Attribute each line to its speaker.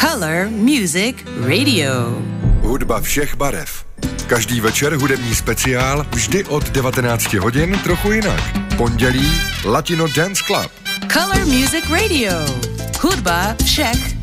Speaker 1: Color Music Radio.
Speaker 2: Hudba všech barev. Každý večer hudební speciál, vždy od 19 hodin trochu jinak. Pondělí Latino Dance Club.
Speaker 1: Color Music Radio. Hudba všech